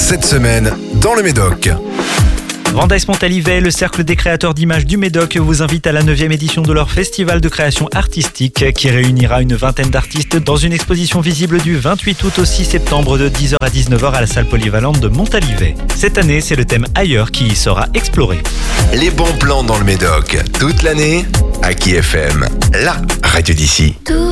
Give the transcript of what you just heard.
cette semaine dans le Médoc. Brandeis Montalivet, le cercle des créateurs d'images du Médoc vous invite à la 9e édition de leur festival de création artistique qui réunira une vingtaine d'artistes dans une exposition visible du 28 août au 6 septembre de 10h à 19h à la salle polyvalente de Montalivet. Cette année, c'est le thème Ailleurs qui y sera exploré. Les bons plans dans le Médoc, toute l'année, à Aki FM, la radio d'ici.